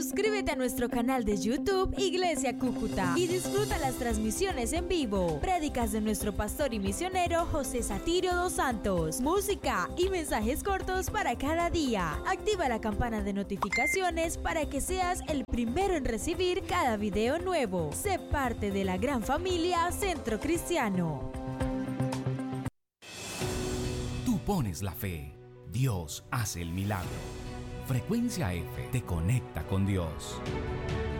Suscríbete a nuestro canal de YouTube Iglesia Cúcuta y disfruta las transmisiones en vivo, prédicas de nuestro pastor y misionero José Satirio dos Santos, música y mensajes cortos para cada día. Activa la campana de notificaciones para que seas el primero en recibir cada video nuevo. Sé parte de la gran familia Centro Cristiano. Tú pones la fe, Dios hace el milagro. Frecuencia F te conecta con Dios.